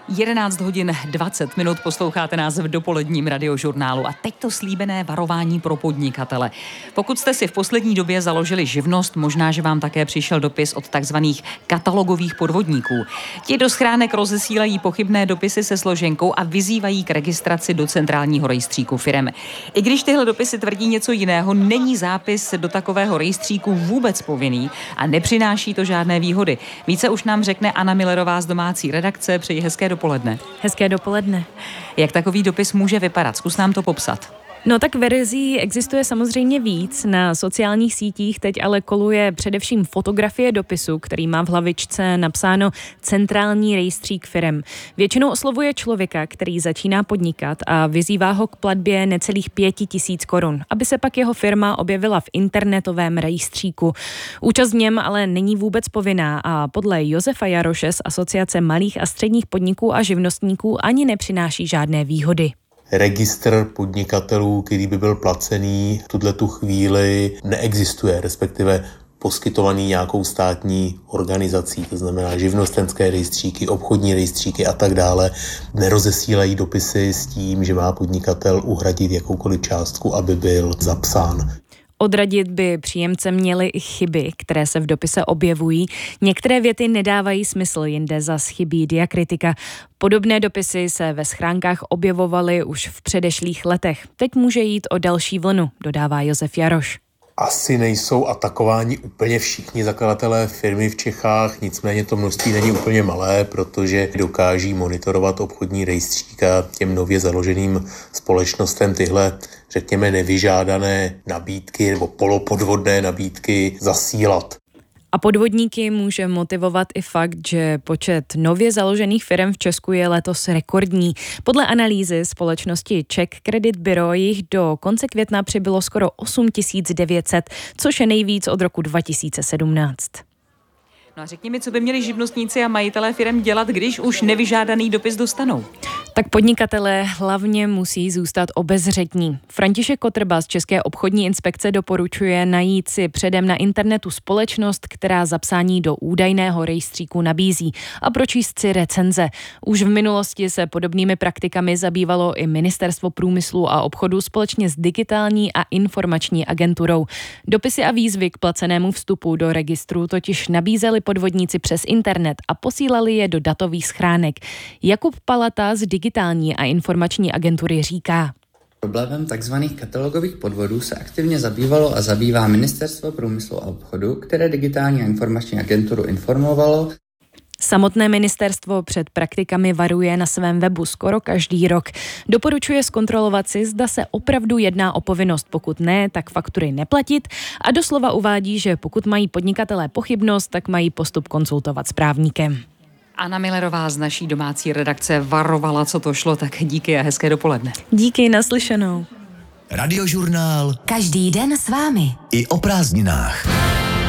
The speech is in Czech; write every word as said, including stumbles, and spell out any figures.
jedenáct hodin dvacet minut, posloucháte nás v dopoledním radiožurnálu a teď to slíbené varování pro podnikatele. Pokud jste si v poslední době založili živnost, možná, že vám také přišel dopis od takzvaných katalogových podvodníků. Ti do schránek rozesílají pochybné dopisy se složenkou a vyzývají k registraci do centrálního rejstříku firem. I když tyhle dopisy tvrdí něco jiného, není zápis do takového rejstříku vůbec povinný a nepřináší to žádné výhody. Více už nám řekne Anna Millerová z domácí redakce. Přeji hezké dopoledne. Hezké dopoledne. Jak takový dopis může vypadat? Zkus nám to popsat. No tak verzí existuje samozřejmě víc. Na sociálních sítích teď ale koluje především fotografie dopisu, který má v hlavičce napsáno Centrální rejstřík firem. Většinou oslovuje člověka, který začíná podnikat a vyzývá ho k platbě necelých pěti tisíc korun, aby se pak jeho firma objevila v internetovém rejstříku. Účast v něm ale není vůbec povinná a podle Josefa Jaroše z Asociace malých a středních podniků a živnostníků ani nepřináší žádné výhody. Registr podnikatelů, který by byl placený, v tuhletu chvíli neexistuje, respektive poskytovaný nějakou státní organizací, to znamená živnostenské rejstříky, obchodní rejstříky a tak dále, nerozesílají dopisy s tím, že má podnikatel uhradit jakoukoliv částku, aby byl zapsán. Odradit by příjemce měly i chyby, které se v dopise objevují. Některé věty nedávají smysl, jinde zas chybí diakritika. Podobné dopisy se ve schránkách objevovaly už v předešlých letech. Teď může jít o další vlnu, dodává Josef Jaroš. Asi nejsou atakováni úplně všichni zakladatelé firmy v Čechách, nicméně to množství není úplně malé, protože dokáží monitorovat obchodní rejstřík a těm nově založeným společnostem tyhle, řekněme, nevyžádané nabídky nebo polopodvodné nabídky zasílat. A podvodníky může motivovat i fakt, že počet nově založených firm v Česku je letos rekordní. Podle analýzy společnosti Czech Credit Bureau jich do konce května přibylo skoro osm tisíc devět set, což je nejvíc od roku dva tisíce sedmnáct. No a řekni mi, co by měli živnostníci a majitelé firem dělat, když už nevyžádaný dopis dostanou? Tak podnikatelé hlavně musí zůstat obezřetní. František Kotrba z České obchodní inspekce doporučuje najít si předem na internetu společnost, která zapsání do údajného rejstříku nabízí a pročíst si recenze. Už v minulosti se podobnými praktikami zabývalo i Ministerstvo průmyslu a obchodu společně s digitální a informační agenturou. Dopisy a výzvy k placenému vstupu do registru totiž nabízeli podvodníci přes internet a posílali je do datových schránek. Jakub Palata z digitální a informační agentury říká. Problémem tzv. Katalogových podvodů se aktivně zabývalo a zabývá Ministerstvo průmyslu a obchodu, které digitální a informační agenturu informovalo. Samotné ministerstvo před praktikami varuje na svém webu skoro každý rok. Doporučuje zkontrolovat si, zda se opravdu jedná o povinnost, pokud ne, tak faktury neplatit a doslova uvádí, že pokud mají podnikatelé pochybnost, tak mají postup konzultovat s právníkem. Anna Millerová z naší domácí redakce varovala, co to šlo, tak díky a hezké dopoledne. Díky, naslyšenou. Radiožurnál. Každý den s vámi. I o prázdninách.